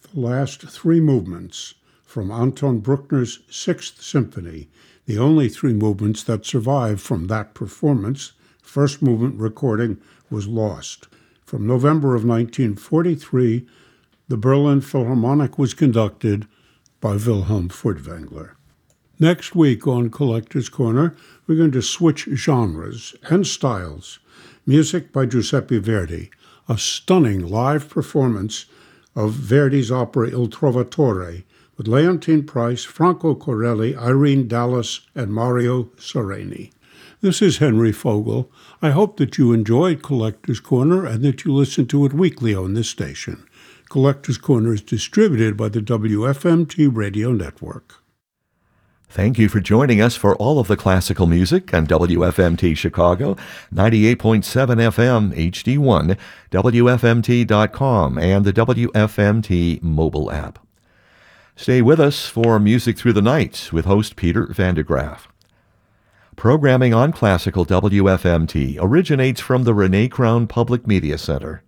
the last three movements from Anton Bruckner's Sixth Symphony, the only three movements that survived from that performance. First movement recording was lost. From November of 1943, the Berlin Philharmonic was conducted by Wilhelm Furtwängler. Next week on Collector's Corner, we're going to switch genres and styles. Music by Giuseppe Verdi, a stunning live performance of Verdi's opera Il Trovatore, with Leontyne Price, Franco Corelli, Irene Dallas, and Mario Sereni. This is Henry Fogel. I hope that you enjoyed Collector's Corner and that you listen to it weekly on this station. Collector's Corner is distributed by the WFMT Radio Network. Thank you for joining us for all of the classical music on WFMT Chicago, 98.7 FM HD1, WFMT.com, and the WFMT mobile app. Stay with us for Music Through the Night with host Peter Van de Graaf. Programming on Classical WFMT originates from the Renee Crown Public Media Center.